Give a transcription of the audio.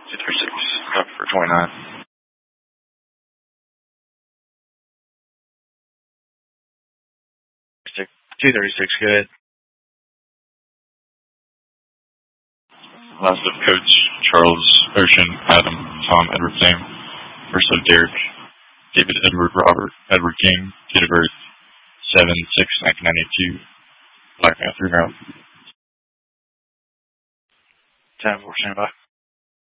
236, up for 29. 236, good. Last of Coach Charles Ocean, Adam, Tom, Edward Sam. First of Derek, David, Edward, Robert, Edward King, date of birth 7/6/1992, Black Panther, Maryland. 10-4, stand by.